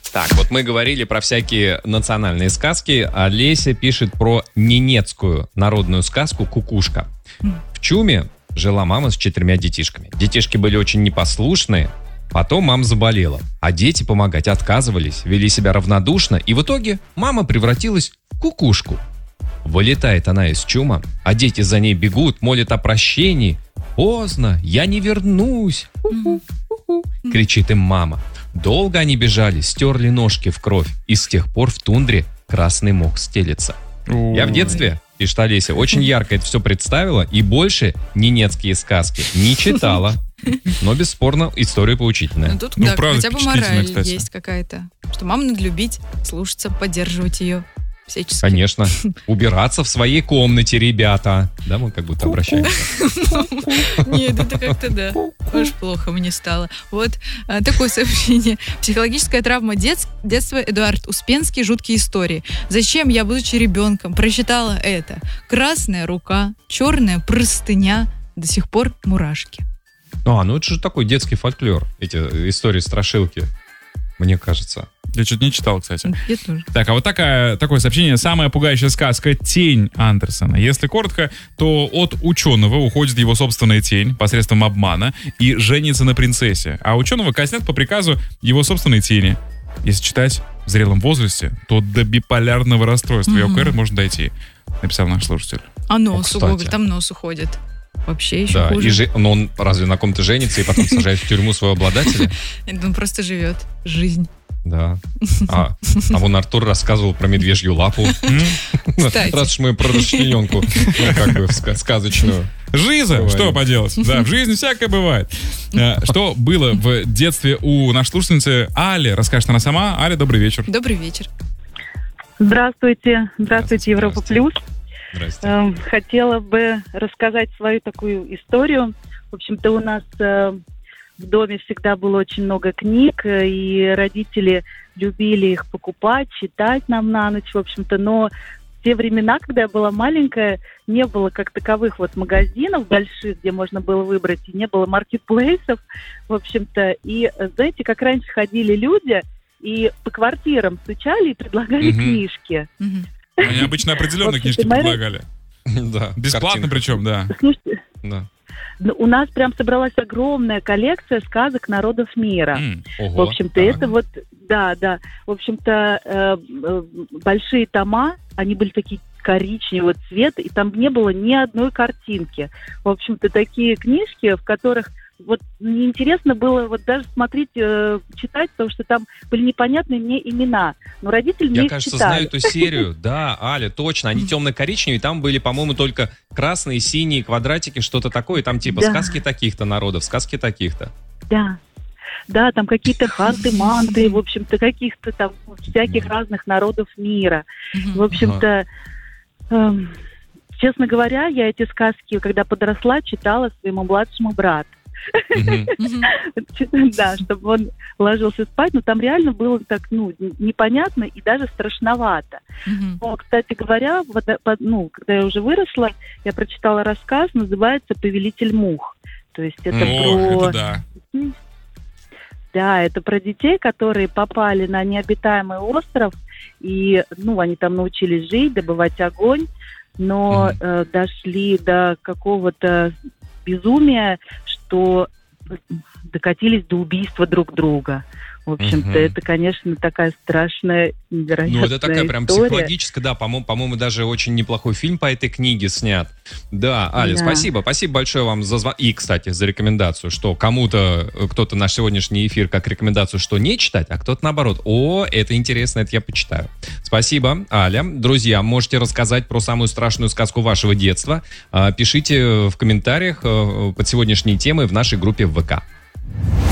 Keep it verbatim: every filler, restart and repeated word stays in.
Так, вот мы говорили про всякие национальные сказки, а Леся пишет про ненецкую народную сказку «Кукушка». В Чуме жила мама с четырьмя детишками. Детишки были очень непослушные, потом мама заболела, а дети помогать отказывались, вели себя равнодушно, и в итоге мама превратилась в кукушку. Вылетает она из Чума, а дети за ней бегут, молят о прощении. «Поздно, я не вернусь!» кричит им мама. Долго они бежали, стерли ножки в кровь, и с тех пор в тундре красный мох стелется. Ой. Я в детстве, пишет Олеся, очень ярко это все представила, и больше ненецкие сказки не читала. Но, бесспорно, история поучительная. Ну, тут, ну, да, правда, хотя бы мораль кстати. есть какая-то. Что маму надо любить, слушаться, поддерживать ее всячески. Конечно. Убираться в своей комнате, ребята. Да, мы как будто обращаемся. Нет, это как-то да. Уж плохо мне стало. Вот а, такое сообщение. Психологическая травма детс- детства. Эдуард Успенский. Жуткие истории. Зачем я, будучи ребенком, прочитала это? Красная рука, черная простыня, до сих пор мурашки. А, ну это же такой детский фольклор. Эти истории-страшилки, мне кажется. Я что-то не читал, кстати. Я тоже. Так, а вот такая, такое сообщение. Самая пугающая сказка «Тень» Андерсона. Если коротко, то от ученого уходит его собственная тень посредством обмана и женится на принцессе. А ученого казнят по приказу его собственной тени. Если читать в зрелом возрасте, то до биполярного расстройства mm-hmm. и ОКР можно дойти, написал наш слушатель. А нос О, у Гоголя, там нос уходит. Вообще еще да, хуже. И же, но он разве на ком-то женится и потом сажает в тюрьму своего обладателя? Он просто живет жизнь. Да. А, а вон Артур рассказывал про медвежью лапу. Кстати. Раз уж мы про расчлененку, как бы сказочную. Жиза, что поделать? Да, в жизни всякое бывает. Что было в детстве у нашей слушательницы Али? Расскажет она сама. Аля, добрый вечер. Добрый вечер. Здравствуйте. Здравствуйте, Европа Плюс. Здрасте. Хотела бы рассказать свою такую историю. В общем-то, у нас в доме всегда было очень много книг, и родители любили их покупать, читать нам на ночь, в общем-то. Но в те времена, когда я была маленькая, не было как таковых вот магазинов больших, где можно было выбрать, и не было маркетплейсов, в общем-то. И знаете, как раньше ходили люди и по квартирам стучали и предлагали Мгм. книжки. Мгм. Они обычно определенные В общем-то, книжки моя- предлагали. Да. Бесплатно картинка. причем, да. Слушайте, Да. ну, у нас прям собралась огромная коллекция сказок народов мира. М. Ого. В общем-то, Так. это вот, да, да. В общем-то, э, э, большие тома, они были такие коричневого цвета, и там не было ни одной картинки. В общем-то, такие книжки, в которых вот неинтересно было вот даже смотреть, э, читать, потому что там были непонятные мне имена. Но родители мне Я, их кажется, читали. знаю эту серию. Да, Аля, точно. Они темно-коричневые, там были, по-моему, только красные, синие квадратики, что-то такое. Там типа Да. сказки таких-то народов, сказки таких-то. Да. Да, там какие-то ханты-манты, в общем-то, каких-то там всяких разных народов мира. Мгм. В общем-то, эм, честно говоря, я эти сказки, когда подросла, читала своему младшему брату. Мгм. Мгм. Да, чтобы он ложился спать, но там реально было так, ну, непонятно и даже страшновато. Мгм. Но, кстати говоря, вот, э, по- ну, когда я уже выросла, я прочитала рассказ, называется «Повелитель мух». То есть это О, про... это да. Да, это про детей, которые попали на необитаемый остров, и, ну, они там научились жить, добывать огонь, но Мгм. э, дошли до какого-то безумия, что докатились до убийства друг друга. В общем-то, Мгм. это, конечно, такая страшная, невероятная Ну, это такая прям история. психологическая, да, по-моему, по-моему, даже очень неплохой фильм по этой книге снят. Да, Аля, Да. спасибо. Спасибо большое вам за звонок. И, кстати, за рекомендацию, что кому-то, кто-то наш сегодняшний эфир как рекомендацию, что не читать, а кто-то наоборот. О, это интересно, это я почитаю. Спасибо, Аля. Друзья, можете рассказать про самую страшную сказку вашего детства. А, Пишите в комментариях э, под сегодняшней темой в нашей группе в ВК.